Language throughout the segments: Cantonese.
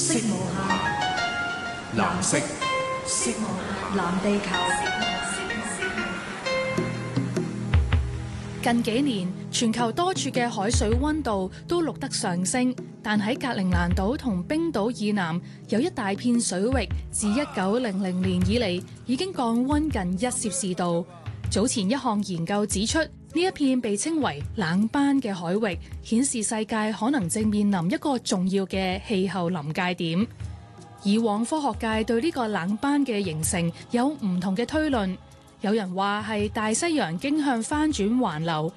色無限，藍色，色無限，藍地球。 近幾年，全球多處嘅海水溫度都錄得上升，但喺格陵蘭島同冰島以南有一大片水域，自1900年以嚟已經降溫近1攝氏度。早前一項研究指出，呢一片被稱為冷斑嘅海域，顯示世界可能正面臨一個重要嘅氣候臨界點。以往科學界對呢個冷斑嘅形成有唔同嘅推論。有人話係大西洋經向翻轉環流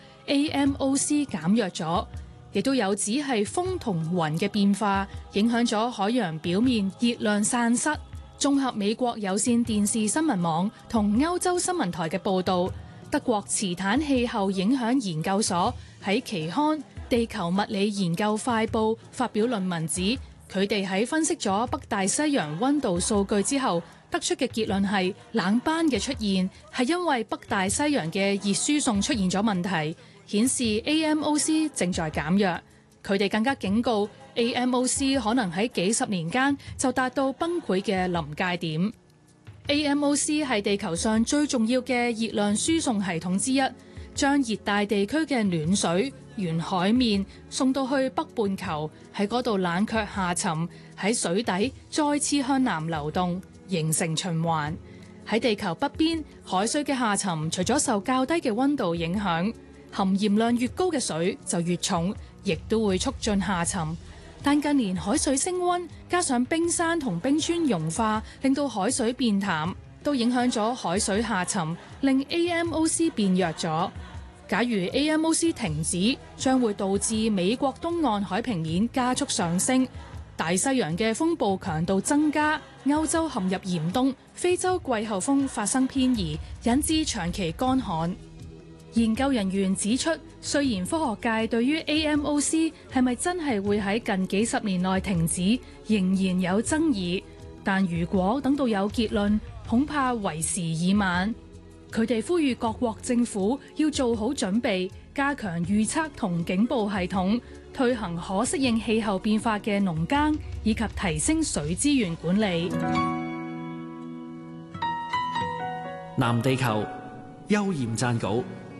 AMOC 減弱咗，亦都有指係風同雲嘅變化影響咗海洋表面熱量散失。綜合美國有線電視新聞網同歐洲新聞台嘅報導，德國茨坦氣候影響研究所喺期刊《地球物理研究快報》發表論文指，佢哋喺分析咗北大西洋溫度數據之後，得出嘅結論係冷斑嘅出現係因為北大西洋嘅熱輸送出現咗問題，顯示 AMOC 正在減弱。佢哋更加警告 AMOC 可能喺幾十年間就達到崩潰嘅臨界點。AMOC 係地球上最重要嘅熱量輸送系統之一，將熱帶地區嘅暖水沿海面送到去北半球，喺嗰度冷卻下沉，喺水底再次向南流動，形成循環。喺地球北邊，海水嘅下沉除咗受較低嘅溫度影響，含鹽量越高嘅水就越重，亦都會促進下沉。但近年海水升溫，加上冰山同冰川融化，令到海水變淡，都影響咗海水下沉，令 AMOC 變弱咗。假如 AMOC 停止，將會導致美國東岸海平面加速上升，大西洋嘅風暴強度增加，歐洲陷入嚴冬，非洲季候風發生偏移，引致長期乾旱。研究人員指出，雖然科學界對於 AMOC 係咪真係會喺近幾十年內停止，仍然有爭議，但如果等到有結論，恐怕為時已晚。佢哋呼籲各國政府要做好準備，加強預測同警報系統，推行可適應氣候變化嘅農耕，以及提升水資源管理。 藍地球，邱焱撰稿。